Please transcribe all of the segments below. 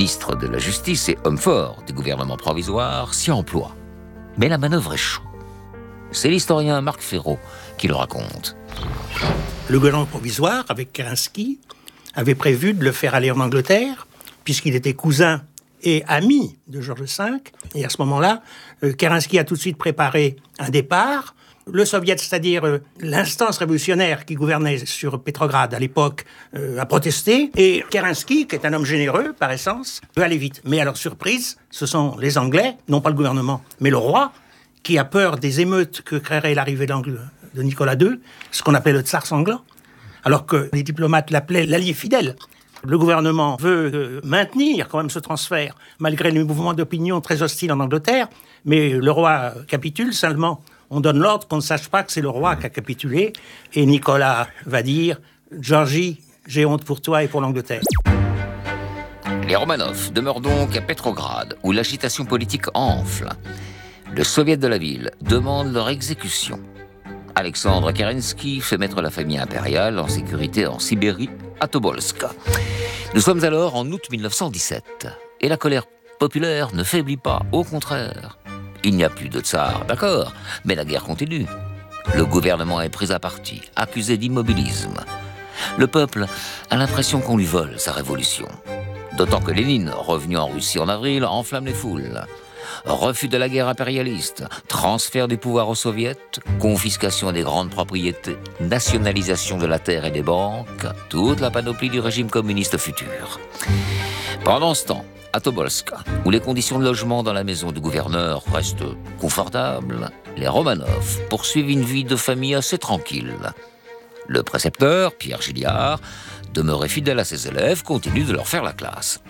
ministre de la Justice et homme fort du gouvernement provisoire, s'y emploie. Mais la manœuvre échoue. C'est l'historien Marc Ferraud qui le raconte. Le gouvernement provisoire, avec Kerensky, avait prévu de le faire aller en Angleterre, puisqu'il était cousin et ami de Georges V. Et à ce moment-là, Kerensky a tout de suite préparé un départ. Le soviet, c'est-à-dire l'instance révolutionnaire qui gouvernait sur Pétrograd à l'époque, a protesté. Et Kerensky, qui est un homme généreux par essence, veut aller vite. Mais alors, surprise, ce sont les Anglais, non pas le gouvernement, mais le roi, qui a peur des émeutes que créerait l'arrivée de Nicolas II, ce qu'on appelait le tsar sanglant, alors que les diplomates l'appelaient l'allié fidèle. Le gouvernement veut maintenir quand même ce transfert, malgré les mouvements d'opinion très hostiles en Angleterre, mais le roi capitule seulement. On donne l'ordre qu'on ne sache pas que c'est le roi qui a capitulé, et Nicolas va dire « Georgie, j'ai honte pour toi et pour l'Angleterre ». Les Romanov demeurent donc à Pétrograd, où l'agitation politique enfle. Le soviet de la ville demande leur exécution. Alexandre Kerensky fait mettre la famille impériale en sécurité en Sibérie, à Tobolsk. Nous sommes alors en août 1917, et la colère populaire ne faiblit pas, au contraire. Il n'y a plus de tsar, d'accord, mais la guerre continue. Le gouvernement est pris à partie, accusé d'immobilisme. Le peuple a l'impression qu'on lui vole sa révolution. D'autant que Lénine, revenu en Russie en avril, enflamme les foules. Refus de la guerre impérialiste, transfert du pouvoir aux soviets, confiscation des grandes propriétés, nationalisation de la terre et des banques, toute la panoplie du régime communiste futur. Pendant ce temps, à Tobolsk, où les conditions de logement dans la maison du gouverneur restent confortables, les Romanov poursuivent une vie de famille assez tranquille. Le précepteur, Pierre Gilliard, demeuré fidèle à ses élèves, continue de leur faire la classe.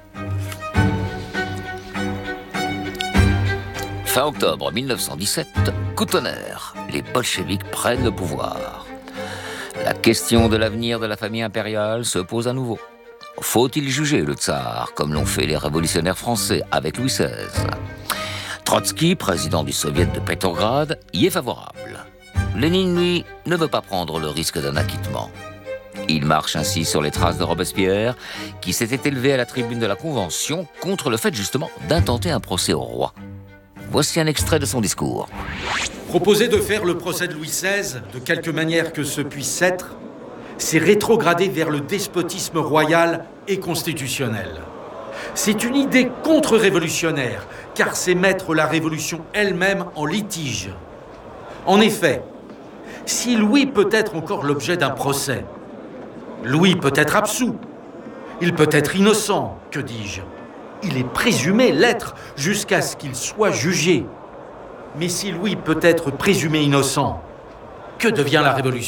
Fin octobre 1917, coup de tonnerre, les bolcheviks prennent le pouvoir. La question de l'avenir de la famille impériale se pose à nouveau. Faut-il juger le tsar, comme l'ont fait les révolutionnaires français avec Louis XVI? Trotsky, président du soviet de Pétrograd, y est favorable. Lénine, lui, ne veut pas prendre le risque d'un acquittement. Il marche ainsi sur les traces de Robespierre, qui s'était élevé à la tribune de la Convention contre le fait justement d'intenter un procès au roi. Voici un extrait de son discours. Proposer de faire le procès de Louis XVI, de quelque manière que ce puisse être, c'est rétrograder vers le despotisme royal et constitutionnel. C'est une idée contre-révolutionnaire, car c'est mettre la révolution elle-même en litige. En effet, si Louis peut être encore l'objet d'un procès, Louis peut être absous, il peut être innocent, que dis-je. Il est présumé l'être jusqu'à ce qu'il soit jugé. Mais si Louis peut être présumé innocent, que devient la Révolution ?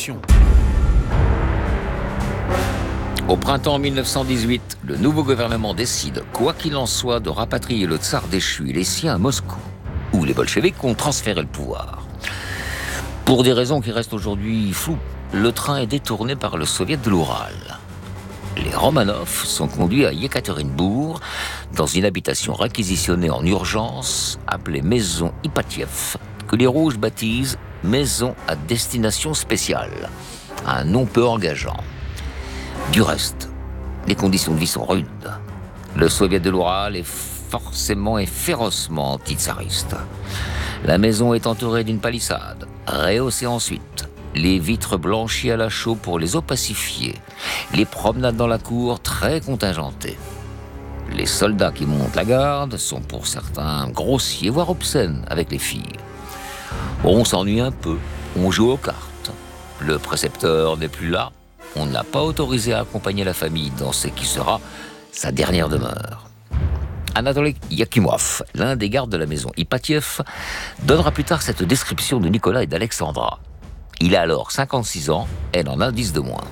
Au printemps 1918, le nouveau gouvernement décide, quoi qu'il en soit, de rapatrier le tsar déchu et les siens à Moscou, où les bolcheviks ont transféré le pouvoir. Pour des raisons qui restent aujourd'hui floues, le train est détourné par le soviet de l'Oural. Les Romanov sont conduits à Yekaterinbourg, dans une habitation réquisitionnée en urgence, appelée Maison Ipatiev, que les Rouges baptisent Maison à destination spéciale. Un nom peu engageant. Du reste, les conditions de vie sont rudes. Le soviet de l'Oural est forcément et férocement anti-tsariste. La maison est entourée d'une palissade, rehaussée ensuite. Les vitres blanchies à la chaux pour les opacifier. Les promenades dans la cour très contingentées. Les soldats qui montent la garde sont pour certains grossiers, voire obscènes avec les filles. On s'ennuie un peu, on joue aux cartes. Le précepteur n'est plus là. On n'a pas autorisé à accompagner la famille dans ce qui sera sa dernière demeure. Anatoly Yakimov, l'un des gardes de la maison Ipatiev, donnera plus tard cette description de Nicolas et d'Alexandra. Il a alors 56 ans, elle en a 10 de moins.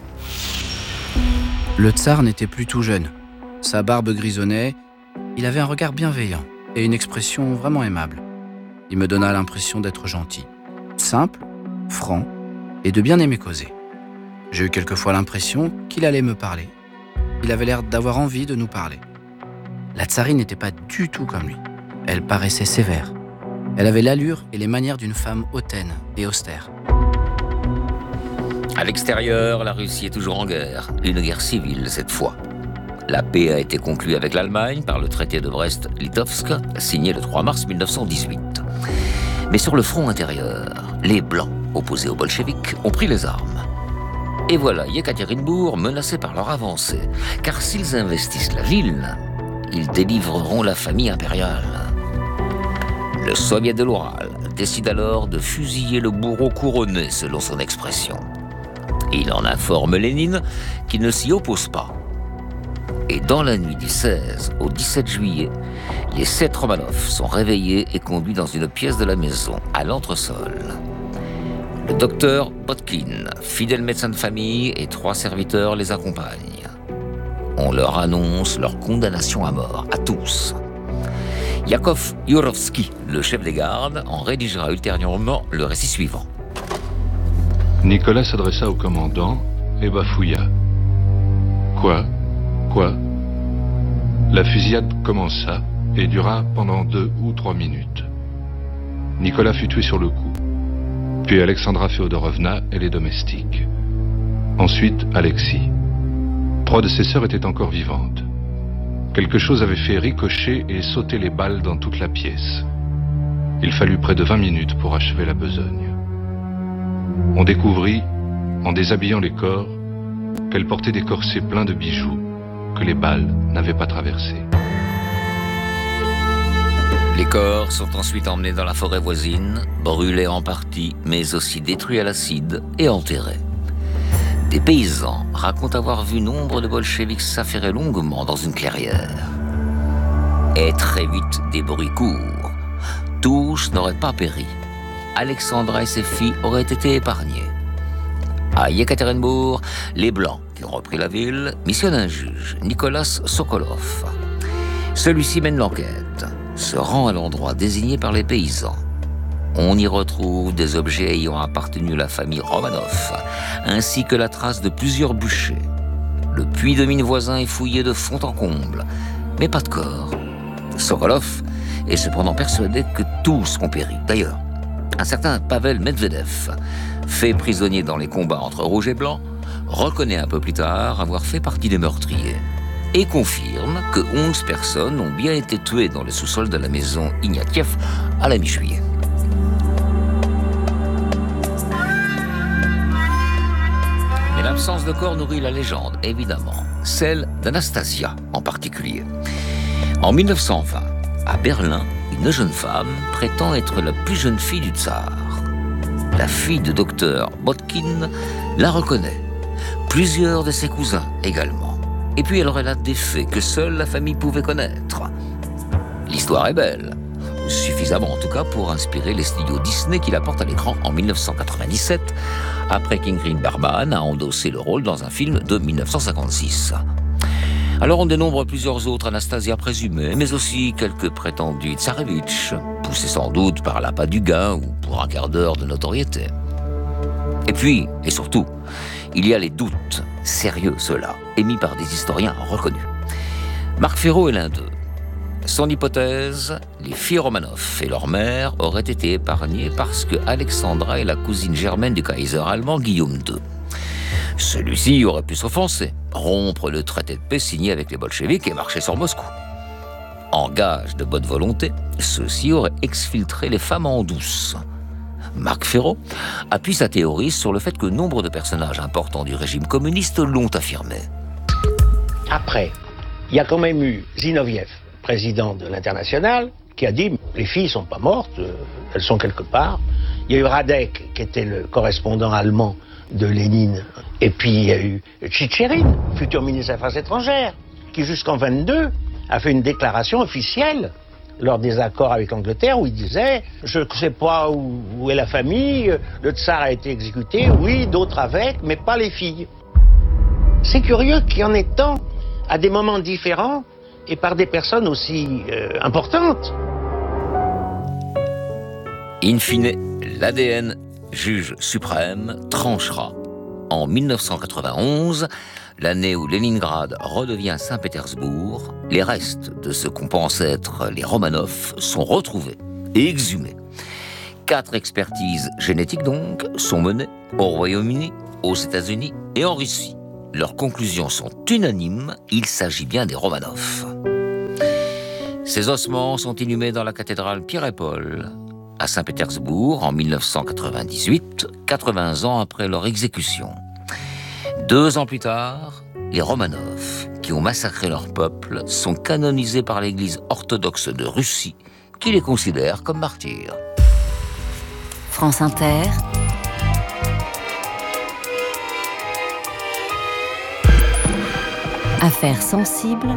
Le tsar n'était plus tout jeune. Sa barbe grisonnait, il avait un regard bienveillant et une expression vraiment aimable. Il me donna l'impression d'être gentil, simple, franc et de bien aimer causer. J'ai eu quelquefois l'impression qu'il allait me parler. Il avait l'air d'avoir envie de nous parler. La tsarine n'était pas du tout comme lui. Elle paraissait sévère. Elle avait l'allure et les manières d'une femme hautaine et austère. À l'extérieur, la Russie est toujours en guerre, une guerre civile cette fois. La paix a été conclue avec l'Allemagne par le traité de Brest-Litovsk, signé le 3 mars 1918. Mais sur le front intérieur, les Blancs, opposés aux bolcheviks, ont pris les armes. Et voilà Yekaterinbourg menacée par leur avancée, car s'ils investissent la ville, ils délivreront la famille impériale. Le Soviet de l'Oural décide alors de fusiller le bourreau couronné, selon son expression. Il en informe Lénine, qui ne s'y oppose pas. Et dans la nuit du 16 au 17 juillet, les 7 Romanov sont réveillés et conduits dans une pièce de la maison, à l'entresol. Le docteur Botkin, fidèle médecin de famille, et 3 serviteurs les accompagnent. On leur annonce leur condamnation à mort, à tous. Yakov Yurovsky, le chef des gardes, en rédigera ultérieurement le récit suivant. Nicolas s'adressa au commandant et bafouilla. Quoi ? La fusillade commença et dura pendant 2 ou 3 minutes. Nicolas fut tué sur le coup. Puis Alexandra Féodorovna et les domestiques. Ensuite, Alexis. 3 de ses sœurs étaient encore vivantes. Quelque chose avait fait ricocher et sauter les balles dans toute la pièce. Il fallut près de 20 minutes pour achever la besogne. On découvrit, en déshabillant les corps, qu'elles portaient des corsets pleins de bijoux que les balles n'avaient pas traversés. Les corps sont ensuite emmenés dans la forêt voisine, brûlés en partie, mais aussi détruits à l'acide et enterrés. Des paysans racontent avoir vu nombre de bolcheviks s'affairer longuement dans une clairière. Et très vite, des bruits courent. Tous n'auraient pas péri. Alexandra et ses filles auraient été épargnées. À Yekaterinbourg, les Blancs, qui ont repris la ville, missionnent un juge, Nicolas Sokolov. Celui-ci mène l'enquête, se rend à l'endroit désigné par les paysans. On y retrouve des objets ayant appartenu à la famille Romanov, ainsi que la trace de plusieurs bûchers. Le puits de mine voisin est fouillé de fond en comble, mais pas de corps. Sokolov est cependant persuadé que tous ont péri. D'ailleurs, un certain Pavel Medvedev, fait prisonnier dans les combats entre Rouge et Blanc, reconnaît un peu plus tard avoir fait partie des meurtriers et confirme que 11 personnes ont bien été tuées dans le sous-sol de la maison Ignatiev à la mi-juillet. Mais l'absence de corps nourrit la légende, évidemment, celle d'Anastasia en particulier. En 1920, à Berlin, une jeune femme prétend être la plus jeune fille du tsar. La fille du docteur Botkin la reconnaît. Plusieurs de ses cousins également. Et puis elle relate des faits que seule la famille pouvait connaître. L'histoire est belle, suffisamment en tout cas pour inspirer les studios Disney qui la portent à l'écran en 1997, après qu'Ingrid Bergman a endossé le rôle dans un film de 1956. Alors on dénombre plusieurs autres Anastasia présumées, mais aussi quelques prétendus tsarevitch, poussés sans doute par l'appât du gain ou pour un quart d'heure de notoriété. Et puis, et surtout, il y a les doutes, sérieux ceux-là, émis par des historiens reconnus. Marc Ferraud est l'un d'eux. Son hypothèse, les filles Romanov et leur mère auraient été épargnées parce que Alexandra est la cousine germaine du Kaiser allemand Guillaume II. Celui-ci aurait pu s'offenser, rompre le traité de paix signé avec les bolcheviks et marcher sur Moscou. En gage de bonne volonté, ceux-ci auraient exfiltré les femmes en douce. Marc Ferraud appuie sa théorie sur le fait que nombre de personnages importants du régime communiste l'ont affirmé. Après, il y a quand même eu Zinoviev, président de l'Internationale, qui a dit « les filles ne sont pas mortes, elles sont quelque part ». Il y a eu Radek, qui était le correspondant allemand de Lénine. Et puis il y a eu Tchitcherine, futur ministre des Affaires étrangères, qui jusqu'en 22 a fait une déclaration officielle lors des accords avec l'Angleterre où il disait « je ne sais pas où est la famille, le tsar a été exécuté, oui, d'autres avec, mais pas les filles ». C'est curieux qu'il y en ait tant, à des moments différents, et par des personnes aussi importantes. In fine, l'ADN, juge suprême, tranchera. En 1991, l'année où Leningrad redevient Saint-Pétersbourg, les restes de ce qu'on pense être les Romanov sont retrouvés et exhumés. 4 expertises génétiques donc sont menées au Royaume-Uni, aux États-Unis et en Russie. leurs conclusions sont unanimes, il s'agit bien des Romanov. Ces ossements sont inhumés dans la cathédrale Pierre et Paul, à Saint-Pétersbourg, en 1998, 80 ans après leur exécution. 2 ans plus tard, les Romanov, qui ont massacré leur peuple, sont canonisés par l'Église orthodoxe de Russie, qui les considère comme martyrs. France Inter. Affaires sensibles.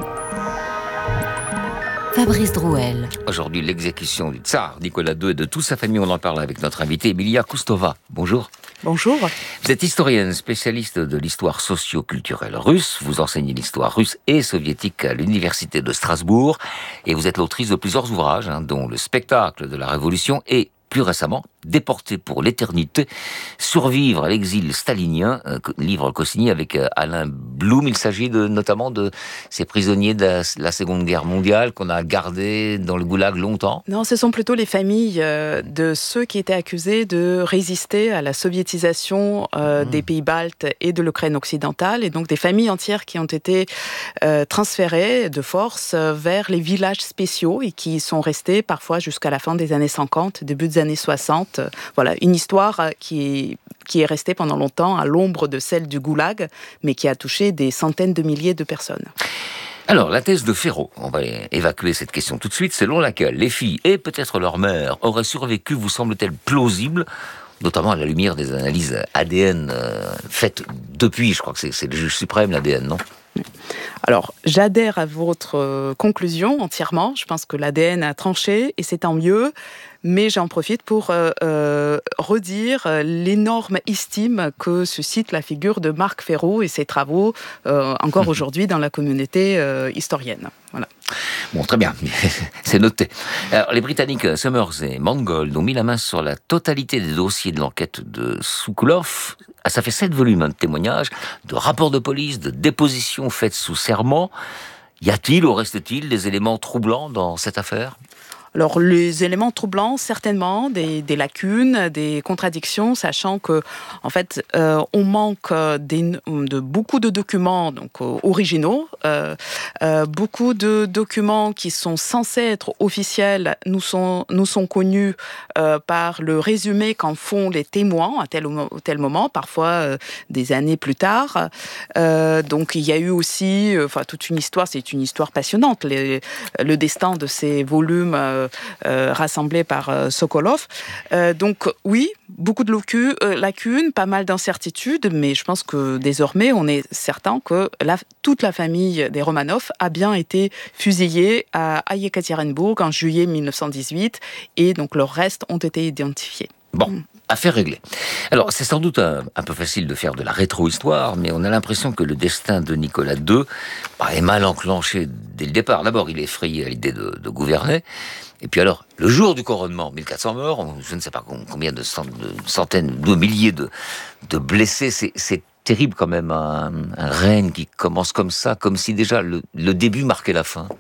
Fabrice Drouel. Aujourd'hui, l'exécution du tsar Nicolas II et de toute sa famille, on en parle avec notre invitée Emilia Koustova. Bonjour. Bonjour. Vous êtes historienne, spécialiste de l'histoire socio-culturelle russe. Vous enseignez l'histoire russe et soviétique à l'université de Strasbourg. Et vous êtes l'autrice de plusieurs ouvrages, dont Le spectacle de la Révolution et, plus récemment, Déporté pour l'éternité, survivre à l'exil stalinien, livre co-signé avec Alain Blum. Il s'agit notamment de ces prisonniers de la Seconde Guerre mondiale qu'on a gardés dans le goulag longtemps. Non, ce sont plutôt les familles de ceux qui étaient accusés de résister à la soviétisation des pays baltes et de l'Ukraine occidentale, et donc des familles entières qui ont été transférées de force vers les villages spéciaux et qui sont restés parfois jusqu'à la fin des années 50, début des années 60. Voilà, une histoire qui est restée pendant longtemps à l'ombre de celle du goulag, mais qui a touché des centaines de milliers de personnes. Alors, la thèse de Ferro, on va évacuer cette question tout de suite, selon laquelle les filles et peut-être leur mère auraient survécu, vous semble-t-elle plausible, notamment à la lumière des analyses ADN faites depuis, je crois que c'est le juge suprême, l'ADN, non ? Alors, j'adhère à votre conclusion entièrement. Je pense que l'ADN a tranché et c'est tant mieux. Mais j'en profite pour redire l'énorme estime que suscite la figure de Marc Ferro et ses travaux encore aujourd'hui dans la communauté historienne. Voilà. Bon, très bien, c'est noté. Alors, les Britanniques Summers et Mangold ont mis la main sur la totalité des dossiers de l'enquête de Soukoulov. Ça fait 7 volumes de témoignages, de rapports de police, de dépositions faites sous serment. Y a-t-il ou reste-t-il des éléments troublants dans cette affaire ? Alors, les éléments troublants, certainement, des lacunes, des contradictions, sachant que, en fait, on manque de beaucoup de documents donc originaux, beaucoup de documents qui sont censés être officiels nous sont connus par le résumé qu'en font les témoins à tel ou tel moment, parfois des années plus tard. Donc, il y a eu aussi, toute une histoire. C'est une histoire passionnante, le destin de ces volumes. Rassemblés par Sokolov. Donc oui, beaucoup de lacunes, pas mal d'incertitudes, mais je pense que désormais, on est certain que toute la famille des Romanov a bien été fusillée à Yekaterinbourg en juillet 1918, et donc leurs restes ont été identifiés. Bon. Affaire réglée. Alors, c'est sans doute un peu facile de faire de la rétro-histoire, mais on a l'impression que le destin de Nicolas II est mal enclenché dès le départ. D'abord, il est effrayé à l'idée de gouverner. Et puis alors, le jour du couronnement, 1400 morts, je ne sais pas combien de centaines, de milliers de blessés, c'est terrible quand même, un règne qui commence comme ça, comme si déjà le début marquait la fin.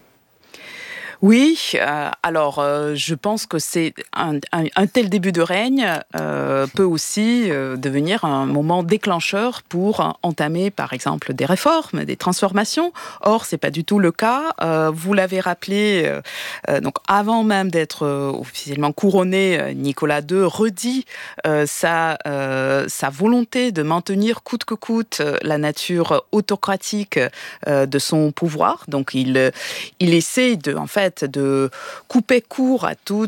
Oui, alors je pense que c'est un tel début de règne peut aussi devenir un moment déclencheur pour entamer, par exemple, des réformes, des transformations. Or, c'est pas du tout le cas. Vous l'avez rappelé, donc avant même d'être officiellement couronné, Nicolas II redit sa volonté de maintenir coûte que coûte la nature autocratique de son pouvoir. Donc, il essaie de couper court à tout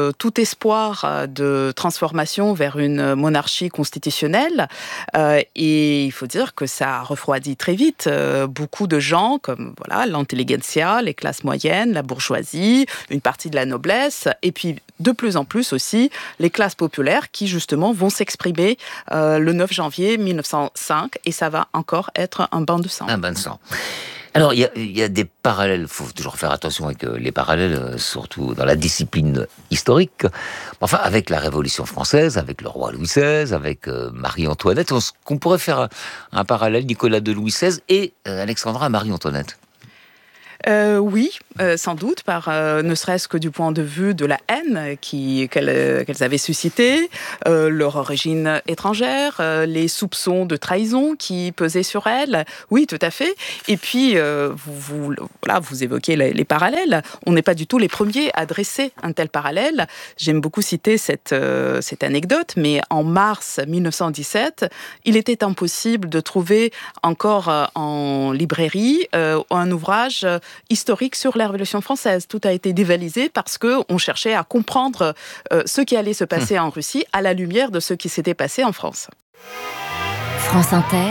espoir de transformation vers une monarchie constitutionnelle. Et il faut dire que ça refroidit très vite beaucoup de gens, comme l'intelligentsia, les classes moyennes, la bourgeoisie, une partie de la noblesse, et puis de plus en plus aussi les classes populaires qui justement vont s'exprimer le 9 janvier 1905, et ça va encore être un bain de sang. Un bain de sang. Alors, il y a des parallèles, il faut toujours faire attention avec les parallèles, surtout dans la discipline historique. Enfin, avec la Révolution française, avec le roi Louis XVI, avec Marie-Antoinette, qu'on pourrait faire un parallèle Nicolas de Louis XVI et Alexandra Marie-Antoinette. Oui, sans doute, ne serait-ce que du point de vue de la haine qu'elles avaient suscitée, leur origine étrangère, les soupçons de trahison qui pesaient sur elles. Oui, tout à fait. Et puis, vous évoquez les parallèles. On n'est pas du tout les premiers à dresser un tel parallèle. J'aime beaucoup citer cette anecdote, mais en mars 1917, il était impossible de trouver encore en librairie un ouvrage historique sur la Révolution française. Tout a été dévalisé parce qu'on cherchait à comprendre ce qui allait se passer en Russie à la lumière de ce qui s'était passé en France. France Inter.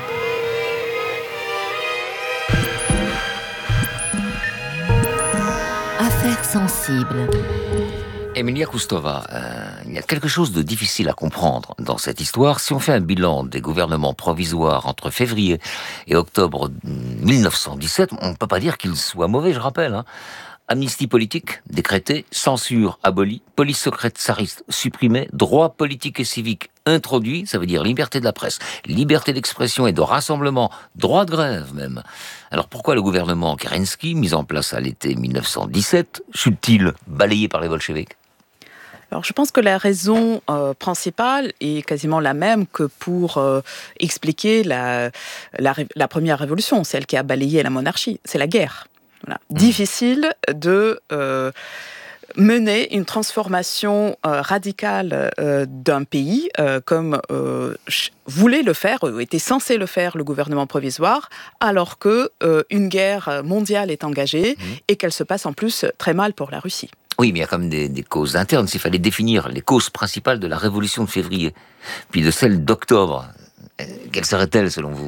Affaires sensibles. Emilia Koustova, il y a quelque chose de difficile à comprendre dans cette histoire. Si on fait un bilan des gouvernements provisoires entre février et octobre 1917, on ne peut pas dire qu'ils soient mauvais, je rappelle. Amnistie politique décrétée, censure abolie, police secrète tsariste supprimée, droits politiques et civiques introduits, ça veut dire liberté de la presse, liberté d'expression et de rassemblement, droit de grève même. Alors pourquoi le gouvernement Kerensky, mis en place à l'été 1917, chute-t-il balayé par les bolcheviks ? Alors, je pense que la raison principale est quasiment la même que pour expliquer la première révolution, celle qui a balayé la monarchie, c'est la guerre. Voilà. Difficile de mener une transformation radicale d'un pays comme voulait le faire, était censé le faire le gouvernement provisoire, alors qu'une guerre mondiale est engagée et qu'elle se passe en plus très mal pour la Russie. Oui, mais il y a quand même des causes internes. S'il fallait définir les causes principales de la révolution de février, puis de celle d'octobre, quelles seraient-elles selon vous ?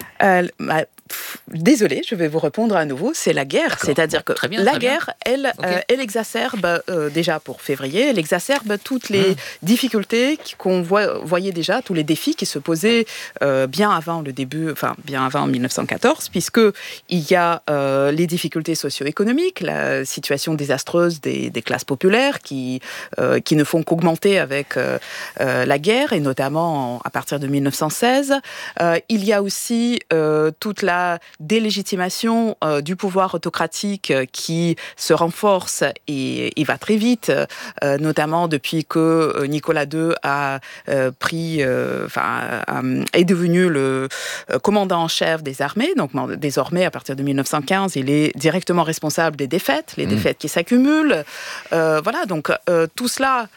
Désolée, je vais vous répondre à nouveau, c'est la guerre. D'accord. C'est-à-dire que la guerre, elle exacerbe, déjà pour février, elle exacerbe toutes les difficultés qu'on voyait déjà, tous les défis qui se posaient bien avant 1914, puisqu'il y a les difficultés socio-économiques, la situation désastreuse des classes populaires qui ne font qu'augmenter avec la guerre, et notamment à partir de 1916. Il y a aussi toute la délégitimation du pouvoir autocratique qui se renforce et va très vite, notamment depuis que Nicolas II est devenu le commandant en chef des armées. Donc désormais, à partir de 1915, il est directement responsable des défaites, les défaites qui s'accumulent. Donc tout cela,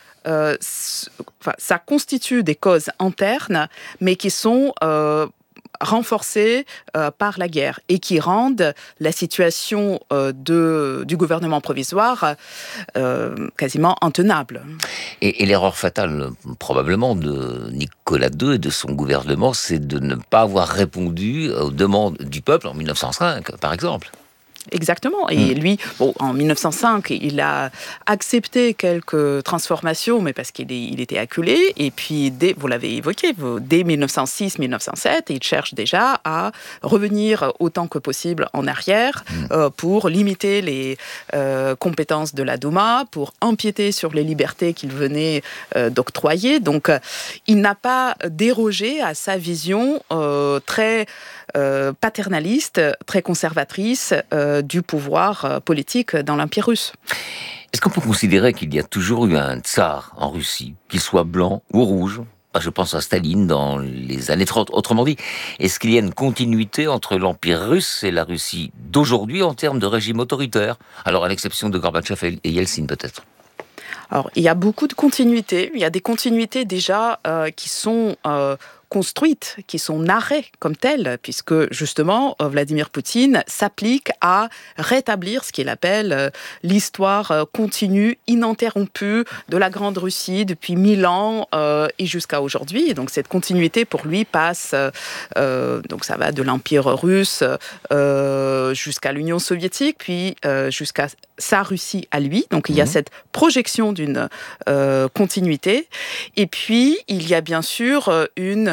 ça constitue des causes internes, mais qui sont renforcées par la guerre et qui rendent la situation du gouvernement provisoire quasiment intenable. Et l'erreur fatale, probablement, de Nicolas II et de son gouvernement, c'est de ne pas avoir répondu aux demandes du peuple en 1905, par exemple. Exactement. Et lui, en 1905, il a accepté quelques transformations, mais parce qu'il était acculé. Et puis, vous l'avez évoqué, dès 1906-1907, il cherche déjà à revenir autant que possible en arrière pour limiter les compétences de la Douma, pour empiéter sur les libertés qu'il venait d'octroyer. Donc, il n'a pas dérogé à sa vision très paternaliste, très conservatrice du pouvoir politique dans l'Empire russe. Est-ce qu'on peut considérer qu'il y a toujours eu un tsar en Russie, qu'il soit blanc ou rouge ? Je pense à Staline dans les années 30. Autrement dit, est-ce qu'il y a une continuité entre l'Empire russe et la Russie d'aujourd'hui en termes de régime autoritaire ? Alors, à l'exception de Gorbatchev et Yeltsin, peut-être. Alors, il y a beaucoup de continuités. Il y a des continuités déjà qui sont construites, qui sont narrées comme telles, puisque justement Vladimir Poutine s'applique à rétablir ce qu'il appelle l'histoire continue, ininterrompue de la Grande Russie depuis 1000 ans et jusqu'à aujourd'hui. Et donc cette continuité pour lui passe, donc ça va de l'Empire russe jusqu'à l'Union soviétique, puis jusqu'à sa Russie à lui. Donc il y a cette projection d'une continuité. Et puis il y a bien sûr une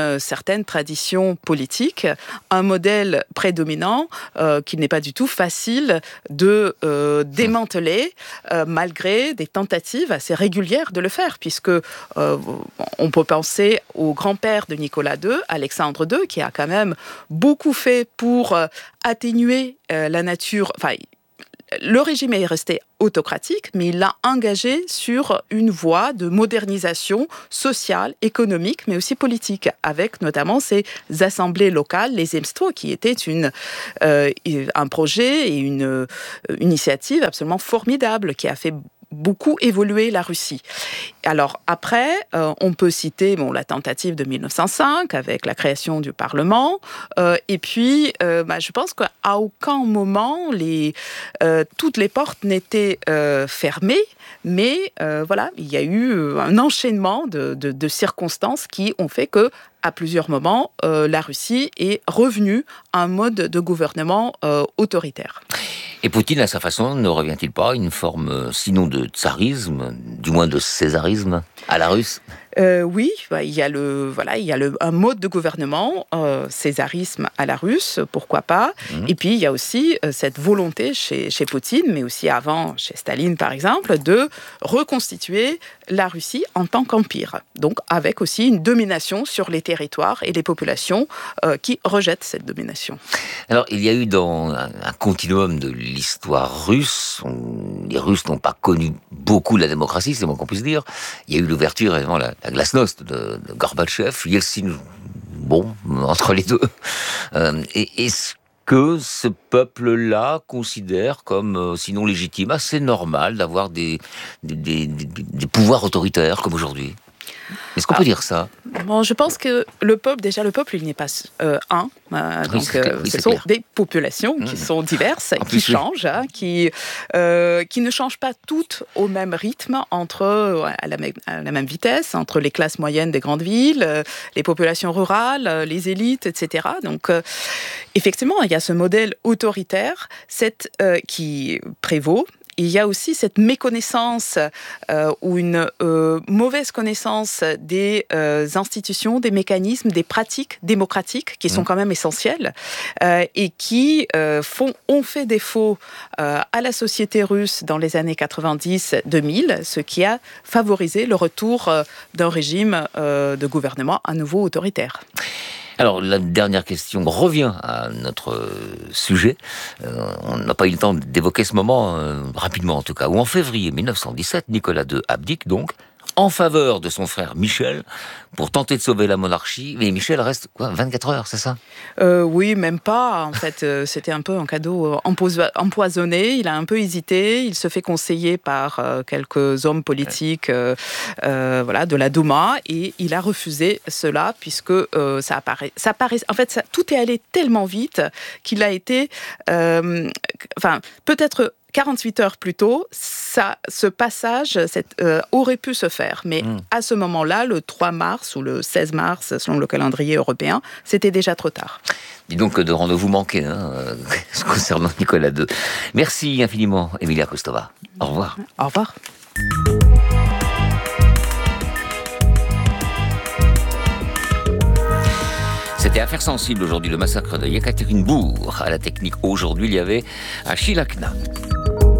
une certaine tradition politique, un modèle prédominant qu'il n'est pas du tout facile de démanteler malgré des tentatives assez régulières de le faire, puisque on peut penser au grand-père de Nicolas II, Alexandre II, qui a quand même beaucoup fait pour atténuer la nature. Enfin, le régime est resté autocratique, mais il l'a engagé sur une voie de modernisation sociale, économique, mais aussi politique, avec notamment ces assemblées locales, les Zemstvo, qui étaient un projet et une initiative absolument formidable, qui a fait beaucoup évolué la Russie. Alors après, on peut citer la tentative de 1905 avec la création du Parlement, et puis je pense qu'à aucun moment toutes les portes n'étaient fermées, mais il y a eu un enchaînement de circonstances qui ont fait que à plusieurs moments, la Russie est revenue à un mode de gouvernement autoritaire. Et Poutine, à sa façon, ne revient-il pas à une forme, sinon de tsarisme, du moins de césarisme à la russe ? Oui, il y a un mode de gouvernement, césarisme à la russe, pourquoi pas. Et puis il y a aussi cette volonté chez Poutine, mais aussi avant chez Staline par exemple, de reconstituer la Russie en tant qu'empire. Donc avec aussi une domination sur les territoires et les populations qui rejettent cette domination. Alors il y a eu dans un continuum de l'histoire russe, les Russes n'ont pas connu beaucoup la démocratie, c'est le moins qu'on puisse dire. Il y a eu l'ouverture, évidemment, la glasnost de Gorbatchev, Yeltsin, entre les deux. Et est-ce que ce peuple-là considère comme, sinon légitime, assez normal d'avoir des pouvoirs autoritaires comme aujourd'hui ? Est-ce qu'on peut dire ça ? Je pense que le peuple, il n'est pas un. Ce sont des populations qui sont diverses, qui changent, qui ne changent pas toutes au même rythme, à la même vitesse, entre les classes moyennes des grandes villes, les populations rurales, les élites, etc. Donc, effectivement, il y a ce modèle autoritaire qui prévaut. Il y a aussi cette méconnaissance ou une mauvaise connaissance des institutions, des mécanismes, des pratiques démocratiques qui sont quand même essentielles et qui ont fait défaut à la société russe dans les années 90-2000, ce qui a favorisé le retour d'un régime de gouvernement à nouveau autoritaire. Alors, la dernière question revient à notre sujet. On n'a pas eu le temps d'évoquer ce moment, rapidement en tout cas, où en février 1917, Nicolas II abdique donc, en faveur de son frère Michel, pour tenter de sauver la monarchie. Mais Michel reste, 24 heures, c'est ça ? Oui, même pas. En fait, c'était un peu un cadeau empoisonné. Il a un peu hésité. Il se fait conseiller par quelques hommes politiques de la Douma. Et il a refusé cela, puisque ça paraît. En fait, tout est allé tellement vite qu'il a été... peut-être... 48 heures plus tôt, ce passage aurait pu se faire. Mais à ce moment-là, le 3 mars ou le 16 mars, selon le calendrier européen, c'était déjà trop tard. Dis donc de rendez-vous manqués concernant Nicolas II. Merci infiniment, Emilia Kostova. Au revoir. Au revoir. C'était Affaires sensibles aujourd'hui, le massacre de Yekaterinbourg. À la technique aujourd'hui, il y avait Achille Akna.